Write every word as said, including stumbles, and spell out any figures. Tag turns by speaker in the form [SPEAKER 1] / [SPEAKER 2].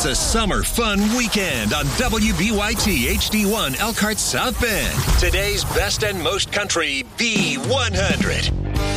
[SPEAKER 1] It's a summer fun weekend on W B Y T H D one Elkhart South Bend. Today's best and most country B one hundred.